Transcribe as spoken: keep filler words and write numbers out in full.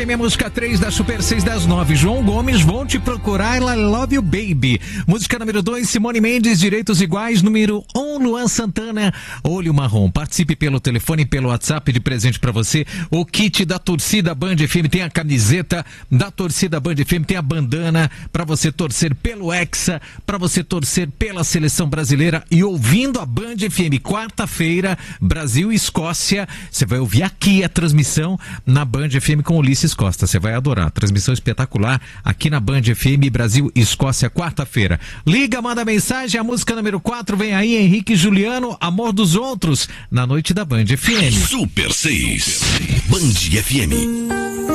Minha música três da Super seis das nove. João Gomes, Vou Te Procurar, I Love You Baby. Música número dois, Simone Mendes, Direitos Iguais. Número um, Luan Santana, Olho Marrom. Participe pelo telefone e pelo WhatsApp, de presente pra você o kit da torcida Band F M. Tem a camiseta da torcida Band F M, tem a bandana pra você torcer pelo Hexa, pra você torcer pela seleção brasileira e ouvindo a Band F M. Quarta-feira, Brasil e Escócia. Você vai ouvir aqui a transmissão na Band F M com Ulisses Costa, você vai adorar. Transmissão espetacular aqui na Band F M, Brasil e Escócia, quarta-feira. Liga, manda mensagem, a música número quatro vem aí, Henrique e Juliano, Amor dos Outros, na noite da Band F M. Super seis, Band F M.